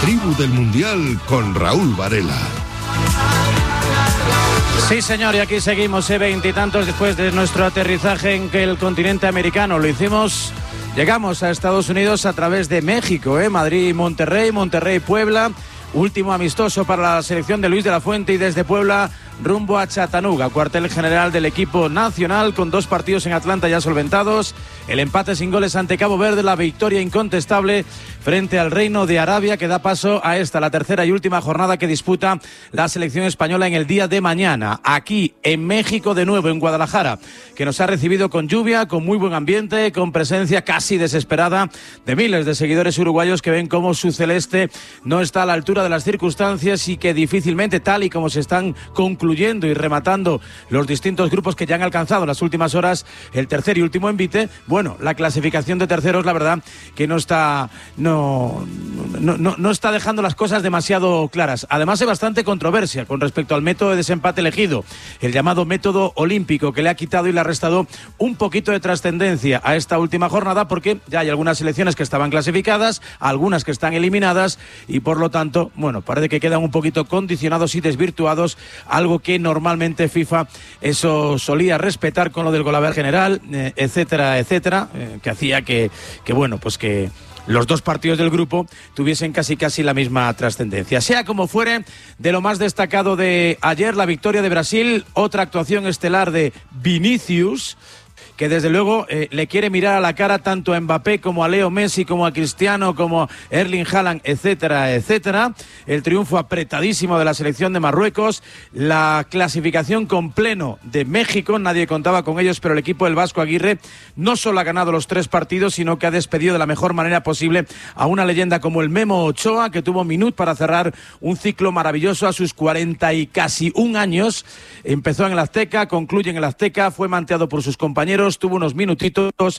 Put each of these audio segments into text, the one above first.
tribu del Mundial con Raúl Varela. Sí, señor, y aquí seguimos, 20 y tantos después de nuestro aterrizaje en el continente americano. Lo hicimos, llegamos a Estados Unidos a través de México, Madrid y Monterrey, Puebla. Último amistoso para la selección de Luis de la Fuente, y desde Puebla rumbo a Chattanooga, cuartel general del equipo nacional, con 2 partidos en Atlanta ya solventados, el empate sin goles ante Cabo Verde, la victoria incontestable frente al Reino de Arabia, que da paso a la tercera y última jornada que disputa la selección española en el día de mañana, aquí en México, de nuevo en Guadalajara, que nos ha recibido con lluvia, con muy buen ambiente, con presencia casi desesperada de miles de seguidores uruguayos que ven cómo su celeste no está a la altura de las circunstancias y que difícilmente, tal y como se están concluyendo y rematando los distintos grupos que ya han alcanzado en las últimas horas el tercer y último envite, bueno, la clasificación de terceros, la verdad que no está dejando las cosas demasiado claras. Además hay bastante controversia con respecto al método de desempate elegido, el llamado método olímpico, que le ha quitado y le ha restado un poquito de trascendencia a esta última jornada, porque ya hay algunas selecciones que estaban clasificadas, algunas que están eliminadas, y por lo tanto, bueno, parece que quedan un poquito condicionados y desvirtuados, algo que normalmente FIFA eso solía respetar con lo del golaver general, etcétera, etcétera, que hacía que bueno, pues que los 2 partidos del grupo tuviesen casi la misma trascendencia. Sea como fuere, de lo más destacado de ayer, la victoria de Brasil, otra actuación estelar de Vinicius, que desde luego le quiere mirar a la cara tanto a Mbappé como a Leo Messi, como a Cristiano, como a Erling Haaland, etcétera, etcétera. El triunfo apretadísimo de la selección de Marruecos, la clasificación con pleno de México, nadie contaba con ellos, pero el equipo del Vasco Aguirre no solo ha ganado los 3 partidos, sino que ha despedido de la mejor manera posible a una leyenda como el Memo Ochoa, que tuvo minut para cerrar un ciclo maravilloso a sus 40 y casi 1 años. Empezó en el Azteca, concluye en el Azteca, fue manteado por sus compañeros, tuvo unos minutitos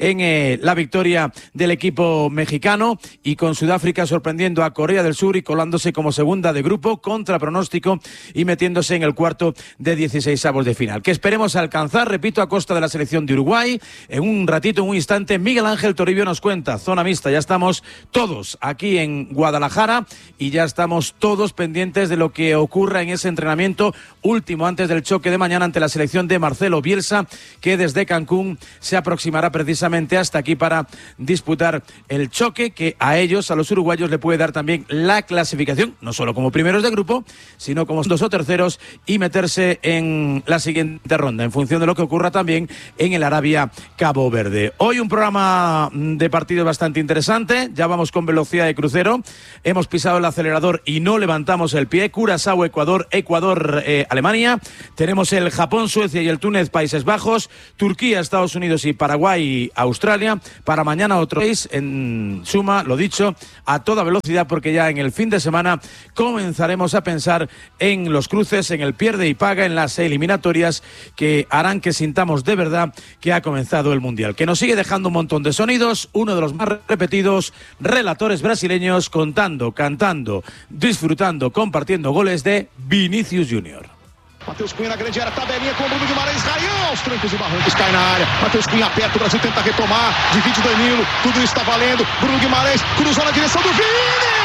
en la victoria del equipo mexicano, y con Sudáfrica sorprendiendo a Corea del Sur y colándose como segunda de grupo contra pronóstico y metiéndose en el cuarto de 16avos de final, que esperemos alcanzar, repito, a costa de la selección de Uruguay. En un ratito, en un instante, Miguel Ángel Toribio nos cuenta zona mixta. Ya estamos todos aquí en Guadalajara y ya estamos todos pendientes de lo que ocurra en ese entrenamiento último antes del choque de mañana ante la selección de Marcelo Bielsa, que desde Cancún se aproximará precisamente hasta aquí para disputar el choque que a ellos, a los uruguayos, le puede dar también la clasificación, no solo como primeros de grupo, sino como 2 o terceros, y meterse en la siguiente ronda, en función de lo que ocurra también en el Arabia Cabo Verde. Hoy un programa de partidos bastante interesante, ya vamos con velocidad de crucero, hemos pisado el acelerador y no levantamos el pie. Curazao, Ecuador, Alemania, tenemos el Japón, Suecia y el Túnez, Países Bajos, Turquía, Estados Unidos y Paraguay, Australia. Para mañana otro 6, en suma, lo dicho, a toda velocidad, porque ya en el fin de semana comenzaremos a pensar en los cruces, en el pierde y paga, en las eliminatorias que harán que sintamos de verdad que ha comenzado el Mundial, que nos sigue dejando un montón de sonidos, uno de los más repetidos, relatores brasileños contando, cantando, disfrutando, compartiendo goles de Vinicius Júnior. Matheus Cunha na grande área, tabelinha com o Bruno Guimarães, Raião, aos trancos e barrancos, cai na área. Matheus Cunha aperta, o Brasil tenta retomar, divide Danilo, tudo isso está valendo. Bruno Guimarães cruzou na direção do Vini!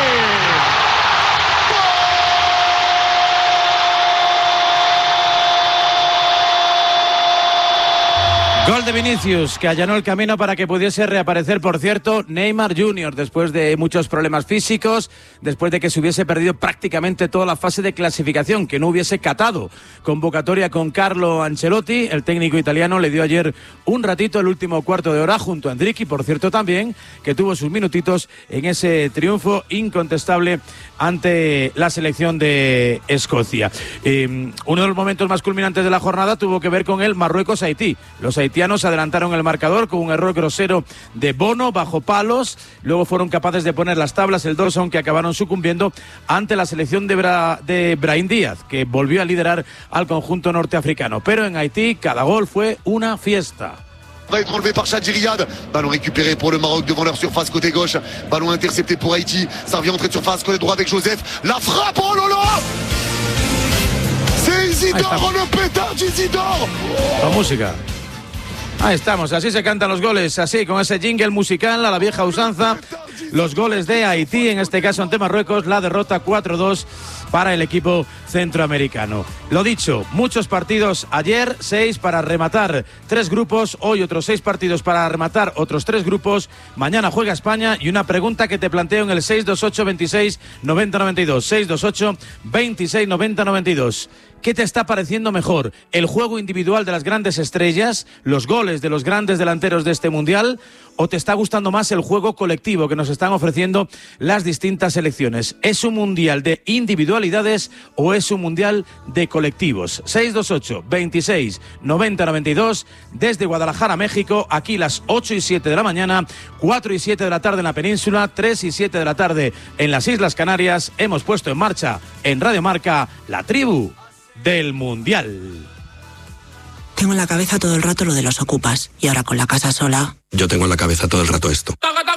Gol de Vinicius, que allanó el camino para que pudiese reaparecer, por cierto, Neymar Jr., después de muchos problemas físicos, después de que se hubiese perdido prácticamente toda la fase de clasificación, que no hubiese catado convocatoria con Carlo Ancelotti. El técnico italiano le dio ayer un ratito, el último cuarto de hora, junto a Endrick, por cierto también, que tuvo sus minutitos en ese triunfo incontestable ante la selección de Escocia. Uno de los momentos más culminantes de la jornada tuvo que ver con el Marruecos-Haití. Los haitianos adelantaron el marcador con un error grosero de Bono bajo palos, luego fueron capaces de poner las tablas el 2, aunque acabaron sucumbiendo ante la selección de Brahim Díaz, que volvió a liderar al conjunto norteafricano. Pero en Haití cada gol fue una fiesta. Va être enlevé par Chadji Riyad. Ballon récupéré pour le Maroc devant leur surface côté gauche. Ballon intercepté pour Haïti. Ça revient entrer de surface côté droit avec Joseph. La frappe, oh là là! C'est Isidore, le pétard d'Isidore! La música. Ahí estamos, así se cantan los goles, así, con ese jingle musical a la vieja usanza. Los goles de Haití, en este caso ante Marruecos, la derrota 4-2 para el equipo centroamericano. Lo dicho, muchos partidos ayer, 6 para rematar 3 grupos, hoy otros 6 partidos para rematar otros 3 grupos, mañana juega España y una pregunta que te planteo en el 628 26 90 92, 628 26 90 92. ¿Qué te está pareciendo mejor? ¿El juego individual de las grandes estrellas, los goles de los grandes delanteros de este Mundial? ¿O te está gustando más el juego colectivo que nos están ofreciendo las distintas selecciones? ¿Es un Mundial de individualidades o es un Mundial de colectivos? 628 26 90 92 desde Guadalajara, México. Aquí las 8 y 7 de la mañana, 4 y 7 de la tarde en la península, 3 y 7 de la tarde en las Islas Canarias. Hemos puesto en marcha en Radio Marca la tribu del Mundial. Tengo en la cabeza todo el rato lo de los ocupas y ahora con la casa sola. Yo tengo en la cabeza todo el rato esto.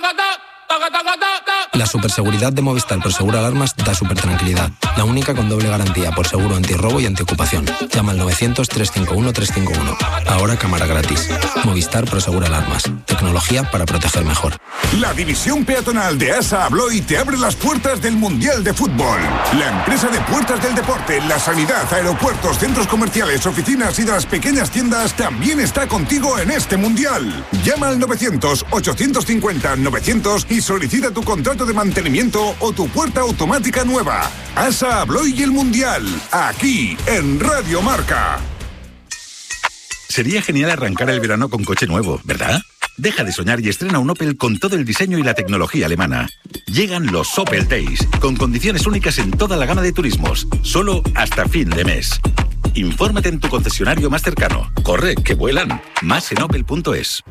La superseguridad de Movistar Prosegur Alarmas da supertranquilidad. La única con doble garantía por seguro antirrobo y antiocupación. Llama al 900-351-351. Ahora cámara gratis. Movistar Prosegur Alarmas. Tecnología para proteger mejor. La división peatonal de ASA Abloy te abre las puertas del Mundial de Fútbol. La empresa de puertas del deporte, la sanidad, aeropuertos, centros comerciales, oficinas y de las pequeñas tiendas también está contigo en este Mundial. Llama al 900-850-900 y solicita tu contrato de mantenimiento o tu puerta automática nueva. ASA Abloy y el Mundial, aquí en Radio Marca. Sería genial arrancar el verano con coche nuevo, ¿verdad? Deja de soñar y estrena un Opel con todo el diseño y la tecnología alemana. Llegan los Opel Days, con condiciones únicas en toda la gama de turismos, solo hasta fin de mes. Infórmate en tu concesionario más cercano. Corre, que vuelan. Más en opel.es.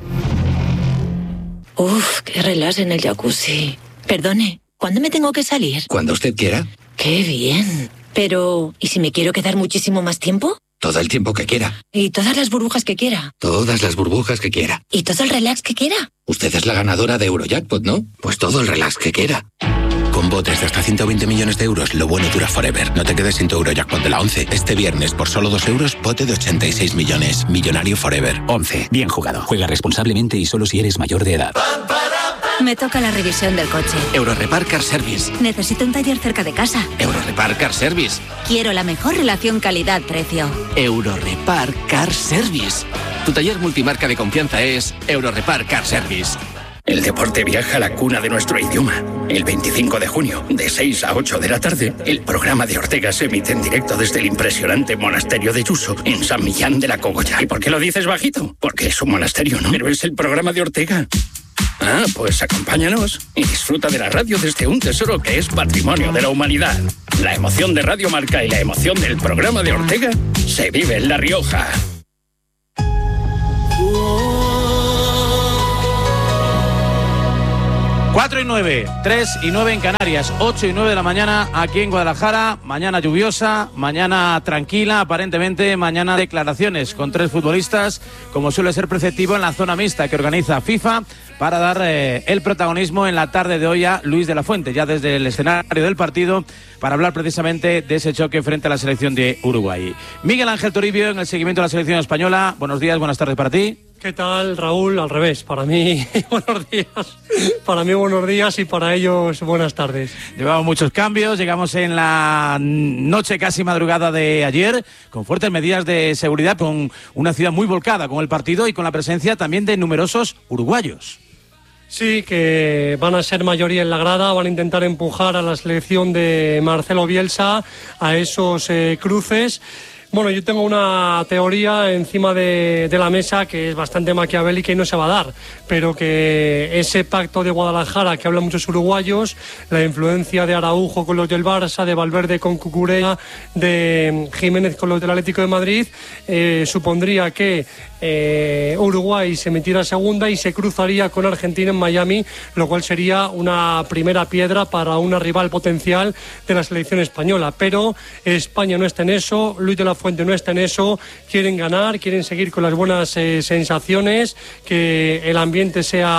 Uf, qué relax en el jacuzzi. Perdone, ¿cuándo me tengo que salir? Cuando usted quiera. ¡Qué bien! Pero, ¿y si me quiero quedar muchísimo más tiempo? Todo el tiempo que quiera. ¿Y todas las burbujas que quiera? Todas las burbujas que quiera. ¿Y todo el relax que quiera? Usted es la ganadora de Eurojackpot, ¿no? Pues todo el relax que quiera. Con botes de hasta 120 millones de euros, lo bueno dura forever. No te quedes sin tu Eurojackpot de la 11. Este viernes, por solo 2 euros, bote de 86 millones. Millonario forever. 11. Bien jugado. Juega responsablemente y solo si eres mayor de edad. Me toca la revisión del coche. Eurorepar Car Service. Necesito un taller cerca de casa. Eurorepar Car Service. Quiero la mejor relación calidad-precio. Eurorepar Car Service. Tu taller multimarca de confianza es Eurorepar Car Service. El deporte viaja a la cuna de nuestro idioma. El 25 de junio, de 6 a 8 de la tarde, el programa de Ortega se emite en directo desde el impresionante monasterio de Yuso, en San Millán de la Cogolla. ¿Y por qué lo dices bajito? Porque es un monasterio, ¿no? Pero es el programa de Ortega. Ah, pues acompáñanos y disfruta de la radio desde un tesoro que es patrimonio de la humanidad. La emoción de Radio Marca y la emoción del programa de Ortega se vive en La Rioja. 4 y 9, 3 y 9 en Canarias, 8 y 9 de la mañana aquí en Guadalajara, mañana lluviosa, mañana tranquila, aparentemente mañana declaraciones con 3 futbolistas, como suele ser preceptivo en la zona mixta que organiza FIFA, para dar el protagonismo en la tarde de hoy a Luis de la Fuente, ya desde el escenario del partido, para hablar precisamente de ese choque frente a la selección de Uruguay. Miguel Ángel Toribio en el seguimiento de la selección española, buenos días, buenas tardes para ti. ¿Qué tal, Raúl? Al revés, para mí buenos días. Para mí buenos días y para ellos buenas tardes. Llevamos muchos cambios, llegamos en la noche casi madrugada de ayer, con fuertes medidas de seguridad, con una ciudad muy volcada con el partido y con la presencia también de numerosos uruguayos. Sí, que van a ser mayoría en la grada, van a intentar empujar a la selección de Marcelo Bielsa a esos cruces. Bueno, yo tengo una teoría encima de la mesa que es bastante maquiavélica y no se va a dar, pero que ese pacto de Guadalajara que hablan muchos uruguayos, la influencia de Araujo con los del Barça, de Valverde con Cucurella, de Jiménez con los del Atlético de Madrid, supondría que Uruguay se metiera segunda y se cruzaría con Argentina en Miami, lo cual sería una primera piedra para una rival potencial de la selección española. Pero España no está en eso, Luis de la Fuente no está en eso, quieren ganar, quieren seguir con las buenas sensaciones, que el ambiente sea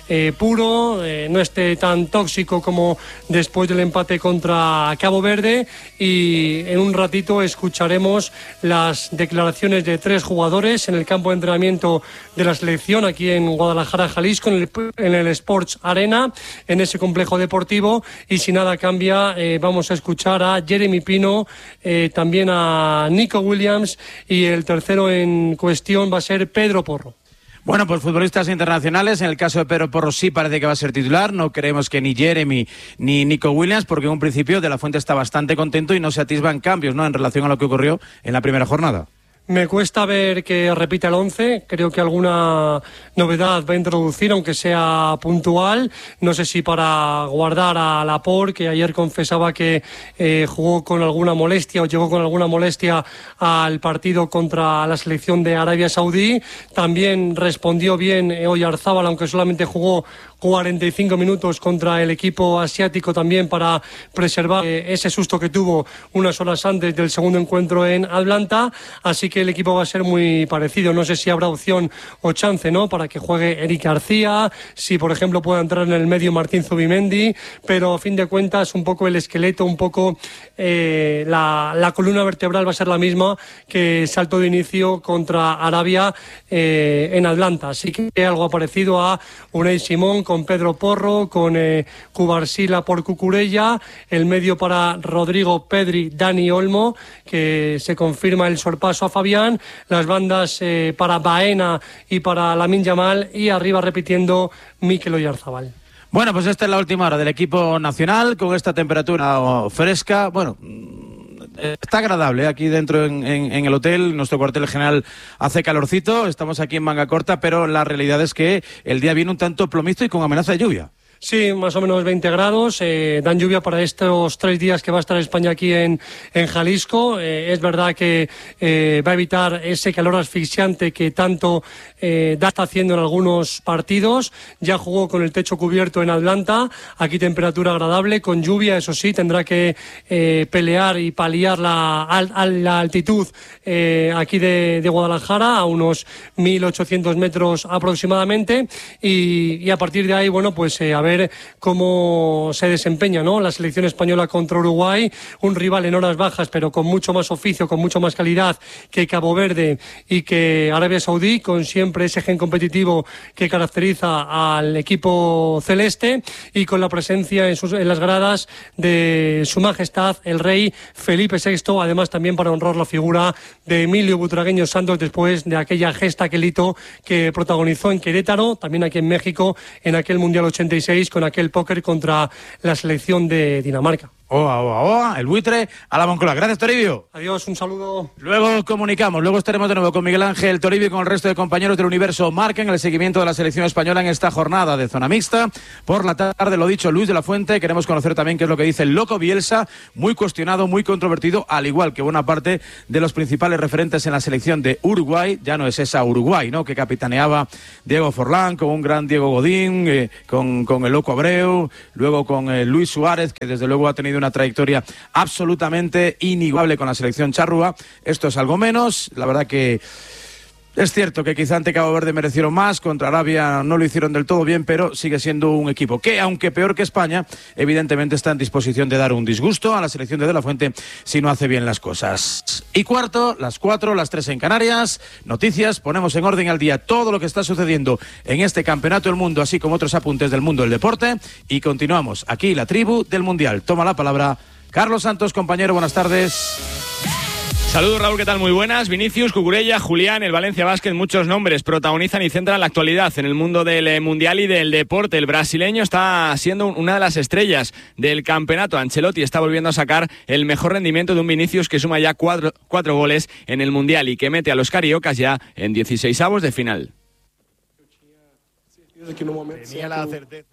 puro, no esté tan tóxico como después del empate contra Cabo Verde, y en un ratito escucharemos las declaraciones de 3 jugadores en el campo de entrenamiento de la selección aquí en Guadalajara, Jalisco, en el Sports Arena, en ese complejo deportivo. Y si nada cambia, vamos a escuchar a Jeremy Pino, también a Nico Williams, y el tercero en cuestión va a ser Pedro Porro. Bueno, pues futbolistas internacionales. En el caso de Pedro Porro sí parece que va a ser titular. No creemos que ni Jeremy ni Nico Williams, porque en un principio De La Fuente está bastante contento y no se atisban cambios, ¿no?, en relación a lo que ocurrió en la primera jornada. Me cuesta ver que repita el 11, creo que alguna novedad va a introducir, aunque sea puntual. No sé si para guardar a Laporte, que ayer confesaba que jugó con alguna molestia o llegó con alguna molestia al partido contra la selección de Arabia Saudí. También respondió bien Oyarzábal, aunque solamente jugó 45 minutos contra el equipo asiático, también para preservar ese susto que tuvo unas horas antes del segundo encuentro en Atlanta. Así que el equipo va a ser muy parecido. No sé si habrá opción o chance, ¿no?, para que juegue Eric García, si por ejemplo pueda entrar en el medio Martín Zubimendi, pero a fin de cuentas un poco el esqueleto, un poco la columna vertebral va a ser la misma que salto de inicio contra Arabia en Atlanta. Así que algo parecido a Unai Simón con Pedro Porro, con Cubarsí, por Cucurella, el medio para Rodrigo, Pedri, Dani Olmo, que se confirma el sorpaso a Fabián, las bandas para Baena y para Lamine Yamal, y arriba repitiendo Mikel Oyarzabal. Bueno, pues esta es la última hora del equipo nacional, con esta temperatura fresca. Bueno, está agradable aquí dentro en el hotel. Nuestro cuartel general hace calorcito, estamos aquí en manga corta, pero la realidad es que el día viene un tanto plomizo y con amenaza de lluvia. Sí, más o menos 20 grados, dan lluvia para estos 3 días que va a estar España aquí en Jalisco. Es verdad que va a evitar ese calor asfixiante que tanto está haciendo en algunos partidos. Ya jugó con el techo cubierto en Atlanta, aquí temperatura agradable, con lluvia, eso sí, tendrá que pelear y paliar la altitud aquí de Guadalajara, a unos 1.800 metros aproximadamente, y a partir de ahí, bueno, pues a ver cómo se desempeña, ¿no?, la selección española contra Uruguay, un rival en horas bajas pero con mucho más oficio, con mucho más calidad que Cabo Verde y que Arabia Saudí, con siempre ese gen competitivo que caracteriza al equipo celeste, y con la presencia en las gradas de Su Majestad el Rey Felipe VI, además también para honrar la figura de Emilio Butragueño Santos después de aquella gesta, aquel hito que protagonizó en Querétaro, también aquí en México, en aquel Mundial 86, con aquel póker contra la selección de Dinamarca. El buitre a la Moncloa. Gracias, Toribio. Adiós, un saludo. Luego comunicamos, luego estaremos de nuevo con Miguel Ángel Toribio y con el resto de compañeros del Universo Marca en el seguimiento de la selección española en esta jornada de zona mixta. Por la tarde, lo dicho, Luis de la Fuente. Queremos conocer también qué es lo que dice el loco Bielsa, muy cuestionado, muy controvertido, al igual que buena parte de los principales referentes en la selección de Uruguay. Ya no es esa Uruguay, ¿no?, que capitaneaba Diego Forlán, con un gran Diego Godín, con el loco Abreu, luego con Luis Suárez, que desde luego ha tenido una trayectoria absolutamente inigualable con la selección charrúa. Esto es algo menos. La verdad que es cierto que quizá ante Cabo Verde merecieron más, contra Arabia no lo hicieron del todo bien, pero sigue siendo un equipo que, aunque peor que España, evidentemente está en disposición de dar un disgusto a la selección de La Fuente si no hace bien las cosas. Y cuarto, las 4, las 3 en Canarias, noticias, ponemos en orden al día todo lo que está sucediendo en este Campeonato del Mundo, así como otros apuntes del mundo del deporte, y continuamos aquí, la tribu del Mundial. Toma la palabra Carlos Santos, compañero, buenas tardes. Saludos, Raúl, ¿qué tal? Muy buenas. Vinicius, Cucurella, Julián, el Valencia Basket, muchos nombres protagonizan y centran la actualidad en el mundo del Mundial y del deporte. El brasileño está siendo una de las estrellas del campeonato. Ancelotti está volviendo a sacar el mejor rendimiento de un Vinicius que suma ya 4 goles en el Mundial y que mete a los cariocas ya en 16avos de final. Tenía la certeza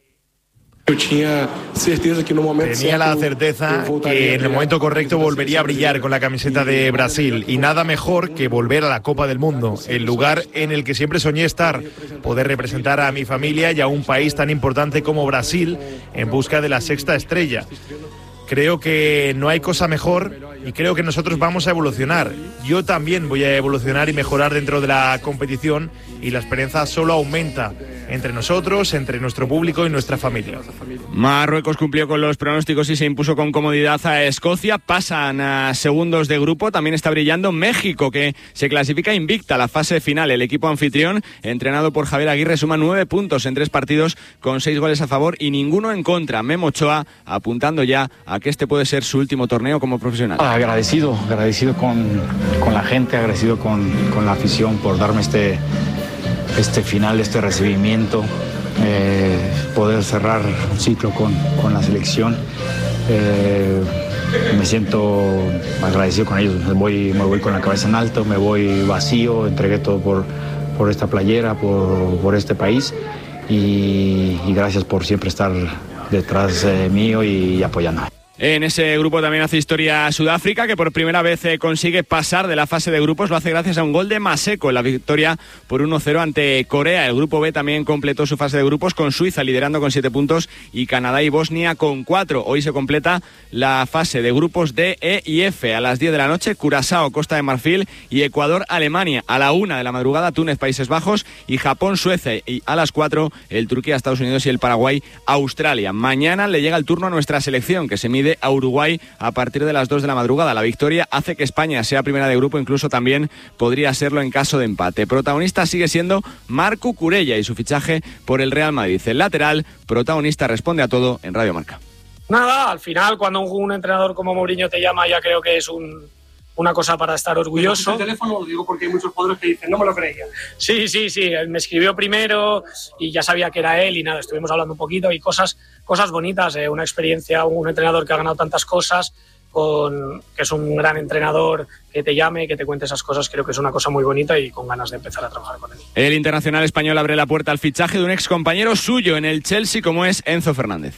que en el momento correcto volvería a brillar con la camiseta de Brasil, y nada mejor que volver a la Copa del Mundo, el lugar en el que siempre soñé estar, poder representar a mi familia y a un país tan importante como Brasil en busca de la 6ª estrella. Creo que no hay cosa mejor y creo que nosotros vamos a evolucionar. Yo también voy a evolucionar y mejorar dentro de la competición, y la esperanza solo aumenta entre nosotros, entre nuestro público y nuestra familia. Marruecos cumplió con los pronósticos y se impuso con comodidad a Escocia. Pasan a segundos de grupo. También está brillando México, que se clasifica invicta a la fase final. El equipo anfitrión, entrenado por Javier Aguirre, suma 9 puntos en 3 partidos con 6 goles a favor y ninguno en contra. Memo Ochoa apuntando ya a que este puede ser su último torneo como profesional. Agradecido con la gente, agradecido con la afición por darme este final, este recibimiento, poder cerrar un ciclo con la selección. Me siento agradecido con ellos, me voy con la cabeza en alto, me voy vacío, entregué todo por esta playera, por este país y gracias por siempre estar detrás mío y apoyándome. En ese grupo también hace historia Sudáfrica, que por primera vez consigue pasar de la fase de grupos. Lo hace gracias a un gol de Maseko en la victoria por 1-0 ante Corea. El grupo B también completó su fase de grupos con Suiza liderando con 7 puntos y Canadá y Bosnia con 4. Hoy se completa la fase de grupos D, E y F. A las 10 de la noche, Curazao, Costa de Marfil y Ecuador, Alemania. A la 1 de la madrugada, Túnez, Países Bajos y Japón, Suecia. Y a las 4, el Turquía, Estados Unidos y el Paraguay, Australia. Mañana le llega el turno a nuestra selección, que se mide a Uruguay a partir de las 2 de la madrugada. La victoria hace que España sea primera de grupo, incluso también podría serlo en caso de empate. Protagonista sigue siendo Marc Cucurella y su fichaje por el Real Madrid. El lateral protagonista responde a todo en Radio Marca. Nada, al final cuando un entrenador como Mourinho te llama ya creo que es una cosa para estar orgulloso. El teléfono lo digo porque hay muchos jugadores que dicen, no me lo creía. Sí, él me escribió primero y ya sabía que era él y nada, estuvimos hablando un poquito y cosas bonitas, una experiencia, un entrenador que ha ganado tantas cosas, que es un gran entrenador, que te llame, que te cuente esas cosas, creo que es una cosa muy bonita y con ganas de empezar a trabajar con él. El internacional español abre la puerta al fichaje de un excompañero suyo en el Chelsea como es Enzo Fernández.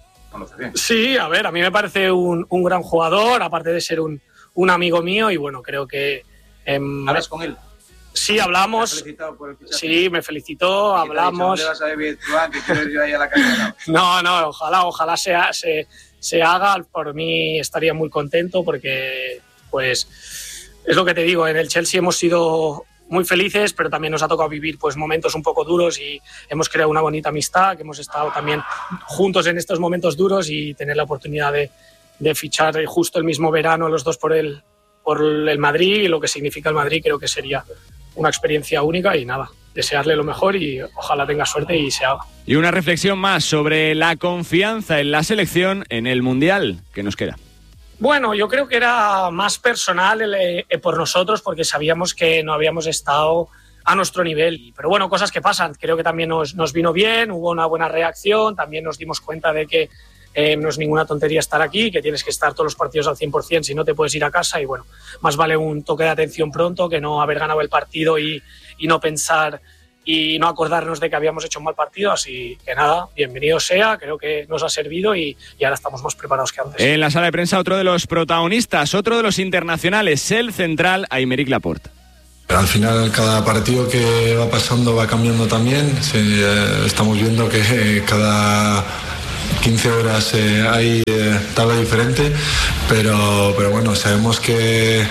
Sí, a ver, a mí me parece un gran jugador, aparte de ser un amigo mío y bueno, creo que... ¿Hablas con él? Sí, hablamos. Sí, me felicitó, hablamos. ¿Le vas a ver que quiero ir ahí a la casa? No, ojalá se haga. Por mí estaría muy contento porque, pues, es lo que te digo, en el Chelsea hemos sido muy felices, pero también nos ha tocado vivir pues momentos un poco duros y hemos creado una bonita amistad, que hemos estado también juntos en estos momentos duros y tener la oportunidad de fichar justo el mismo verano los dos por el Madrid y lo que significa el Madrid, creo que sería una experiencia única y nada, desearle lo mejor y ojalá tenga suerte y se haga. Y una reflexión más sobre la confianza en la selección en el Mundial que nos queda. Bueno, yo creo que era más personal por nosotros porque sabíamos que no habíamos estado a nuestro nivel. Pero bueno, cosas que pasan. Creo que también nos vino bien, hubo una buena reacción, también nos dimos cuenta de que no es ninguna tontería estar aquí, que tienes que estar todos los partidos al 100%, si no te puedes ir a casa y bueno, más vale un toque de atención pronto que no haber ganado el partido y no pensar y no acordarnos de que habíamos hecho un mal partido, así que nada, bienvenido sea, creo que nos ha servido y ahora estamos más preparados que antes. En la sala de prensa otro de los protagonistas, otro de los internacionales, el central Aymeric Laporte. Al final cada partido que va pasando va cambiando también, estamos viendo que cada 15 horas hay tabla diferente, pero bueno, sabemos que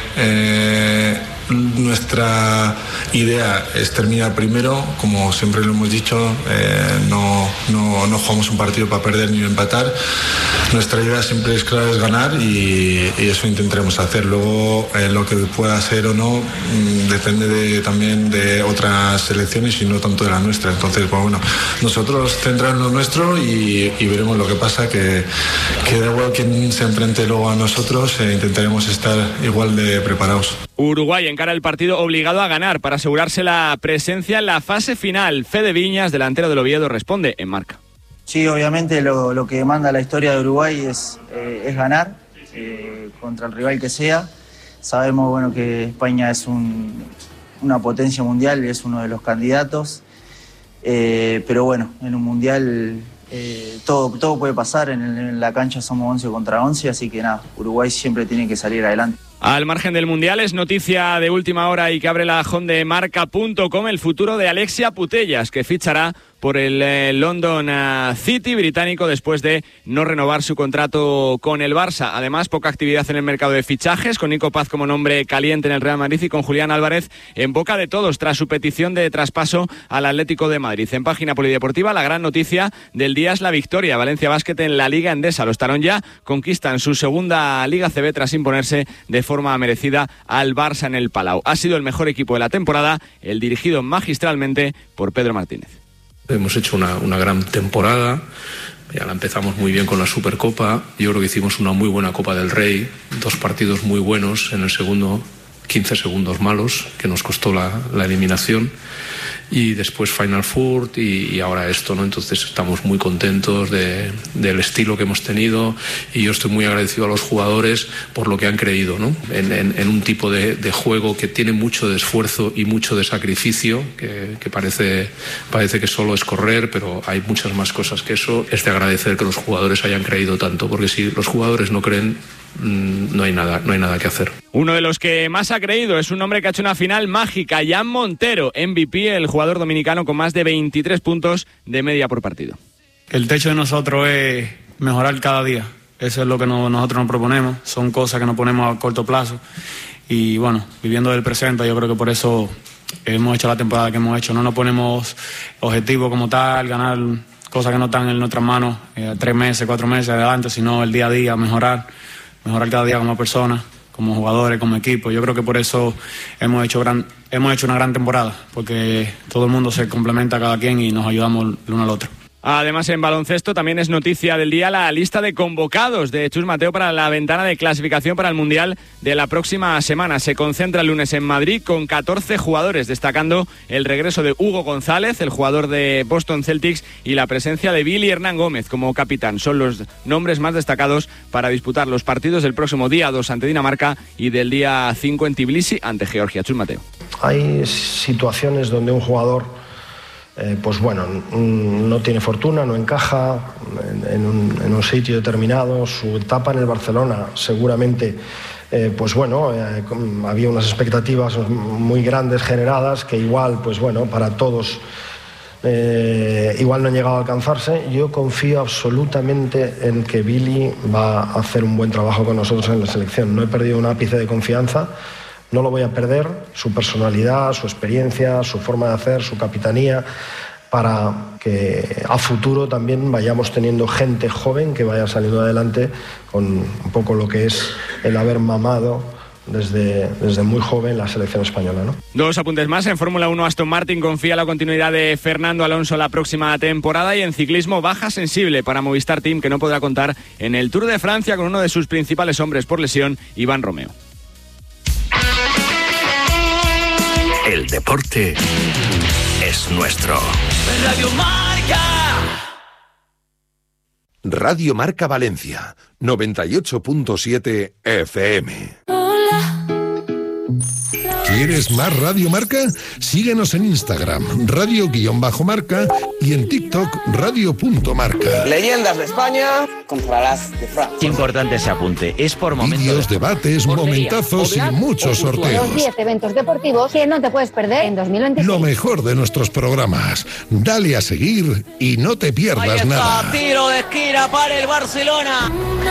nuestra idea es terminar primero, como siempre lo hemos dicho, no jugamos un partido para perder ni empatar. Nuestra idea siempre es clara, es ganar y eso intentaremos hacer. Luego lo que pueda ser o no depende también de otras selecciones y no tanto de la nuestra. Entonces, bueno, nosotros centrarnos en lo nuestro y veremos lo que pasa, que da igual quién se enfrente luego a nosotros, intentaremos estar igual de preparados. Uruguay encara el partido obligado a ganar para asegurarse la presencia en la fase final. Fede Viñas, delantero del Oviedo, responde en Marca. Sí, obviamente lo que manda la historia de Uruguay es ganar contra el rival que sea. Sabemos bueno, que España es una potencia mundial, es uno de los candidatos, pero bueno, en un mundial todo puede pasar, en la cancha somos 11 contra 11, así que nada, Uruguay siempre tiene que salir adelante. Al margen del Mundial, es noticia de última hora y que abre la de marca.com el futuro de Alexia Putellas, que fichará por el London City británico después de no renovar su contrato con el Barça. Además, poca actividad en el mercado de fichajes, con Nico Paz como nombre caliente en el Real Madrid y con Julián Álvarez en boca de todos tras su petición de traspaso al Atlético de Madrid. En página polideportiva, la gran noticia del día es la victoria. Valencia Basket en la Liga Endesa. Los Taronja conquistan su segunda Liga CB tras imponerse de forma merecida al Barça en el Palau. Ha sido el mejor equipo de la temporada, el dirigido magistralmente por Pedro Martínez. Hemos hecho una gran temporada, ya la empezamos muy bien con la Supercopa, yo creo que hicimos una muy buena Copa del Rey, 2 partidos muy buenos, en el segundo 15 segundos malos, que nos costó la eliminación, y después Final Four y ahora esto, ¿no? Entonces estamos muy contentos del estilo que hemos tenido y yo estoy muy agradecido a los jugadores por lo que han creído, ¿no? En un tipo de juego que tiene mucho de esfuerzo y mucho de sacrificio, que parece que solo es correr, pero hay muchas más cosas que eso. Es de agradecer que los jugadores hayan creído tanto, porque si los jugadores no creen, no hay nada que hacer. Uno de los que más ha creído es un hombre que ha hecho una final mágica, Jan Montero, MVP, el jugador dominicano con más de 23 puntos de media por partido. El techo de nosotros es mejorar cada día, eso es lo que nosotros nos proponemos, son cosas que nos ponemos a corto plazo y bueno, viviendo del presente, yo creo que por eso hemos hecho la temporada que hemos hecho. No nos ponemos objetivos como tal, ganar cosas que no están en nuestras manos 3 meses, 4 meses adelante, sino el día a día, mejorar cada día como persona, como jugadores, como equipo. Yo creo que por eso hemos hecho una gran temporada, porque todo el mundo se complementa a cada quien y nos ayudamos el uno al otro. Además, en baloncesto también es noticia del día la lista de convocados de Chus Mateo para la ventana de clasificación para el Mundial de la próxima semana. Se concentra el lunes en Madrid con 14 jugadores, destacando el regreso de Hugo González, el jugador de Boston Celtics, y la presencia de Billy Hernán Gómez como capitán. Son los nombres más destacados para disputar los partidos del próximo día 2 ante Dinamarca y del día 5 en Tbilisi ante Georgia. Chus Mateo. Hay situaciones donde un jugador pues bueno, no tiene fortuna, no encaja en un sitio determinado. Su etapa en el Barcelona seguramente pues bueno, había unas expectativas muy grandes generadas que igual, pues bueno, para todos igual no han llegado a alcanzarse. Yo confío absolutamente en que Billy va a hacer un buen trabajo con nosotros en la selección. No he perdido un ápice de confianza. No lo voy a perder, su personalidad, su experiencia, su forma de hacer, su capitanía, para que a futuro también vayamos teniendo gente joven que vaya saliendo adelante con un poco lo que es el haber mamado desde muy joven la selección española, ¿no? 2 apuntes más. En Fórmula 1, Aston Martin confía en la continuidad de Fernando Alonso la próxima temporada, y en ciclismo, baja sensible para Movistar Team, que no podrá contar en el Tour de Francia con uno de sus principales hombres por lesión, Iván Romeo. El deporte es nuestro. Radio Marca. Radio Marca Valencia, 98.7 FM. ¿Quieres más Radio Marca? Síguenos en Instagram, radio_marca, y en TikTok, radio.marca. Leyendas de España contra las de Francia. Qué importante ese apunte. Es por momentos. Vídeos, debates, momentazos y muchos sorteos. Los 10 eventos deportivos que no te puedes perder en 2026. Lo mejor de nuestros programas. Dale a seguir y no te pierdas nada. Tiro de esquina para el Barcelona.